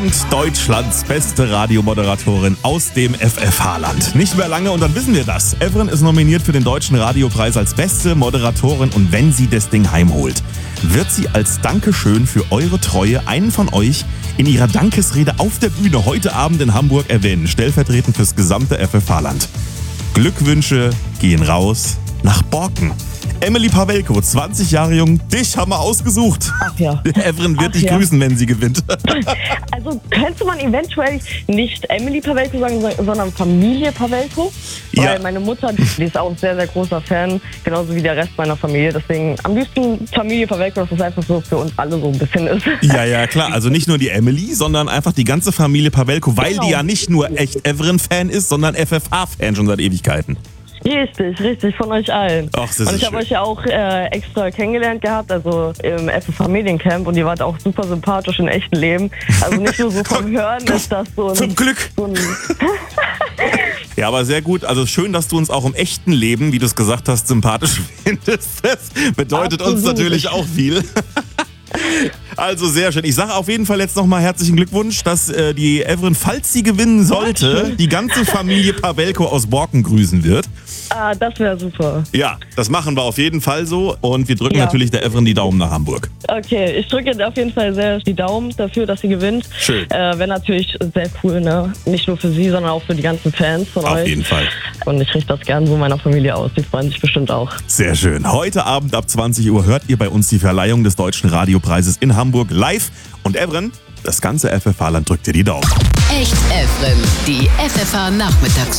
kommt Deutschlands beste Radiomoderatorin aus dem FFH-Land. Nicht mehr lange und dann wissen wir das. Evren ist nominiert für den Deutschen Radiopreis als beste Moderatorin und wenn sie das Ding heimholt, wird sie als Dankeschön für eure Treue einen von euch in ihrer Dankesrede auf der Bühne heute Abend in Hamburg erwähnen, stellvertretend fürs gesamte FFH-Land. Glückwünsche gehen raus nach Borken. Emily Pawelko, 20 Jahre jung, dich haben wir ausgesucht. Ach ja. Evren wird dich grüßen, wenn sie gewinnt. Also könnte man eventuell nicht Emily Pawelko sagen, sondern Familie Pawelko? Weil meine Mutter, die ist auch ein sehr, sehr großer Fan, genauso wie der Rest meiner Familie. Deswegen am liebsten Familie Pawelko, dass es einfach so für uns alle so ein bisschen ist. Ja, klar. Also nicht nur die Emily, sondern einfach die ganze Familie Pawelko, weil die ja nicht nur echt Evren-Fan ist, sondern FFH-Fan schon seit Ewigkeiten. Richtig, von euch allen. Ach, das und ist ich habe schön. euch ja auch extra kennengelernt gehabt, also im FFH Mediencamp und ihr wart auch super sympathisch im echten Leben. Also nicht nur so vom Hören ist das so ein... Zum Glück! So ein Ja, aber sehr gut. Also schön, dass du uns auch im echten Leben, wie du es gesagt hast, sympathisch findest. Das bedeutet uns Absolut. natürlich auch viel. Also sehr schön. Ich sage auf jeden Fall jetzt nochmal herzlichen Glückwunsch, dass die Evren, falls sie gewinnen sollte, die ganze Familie Pawelko aus Borken grüßen wird. das wäre super. Ja, das machen wir auf jeden Fall so und wir drücken natürlich der Evren die Daumen nach Hamburg. Okay, ich drücke auf jeden Fall sehr die Daumen dafür, dass sie gewinnt. Schön. Wäre natürlich sehr cool, ne? Nicht nur für sie, sondern auch für die ganzen Fans von euch. Auf jeden Fall. Und ich richte das gerne so meiner Familie aus. Die freuen sich bestimmt auch. Sehr schön. Heute Abend ab 20 Uhr hört ihr bei uns die Verleihung des Deutschen Radiopreises in Hamburg live. Und Evren, das ganze FFH-Land drückt dir die Daumen. Echt Evren, die FFH Nachmittags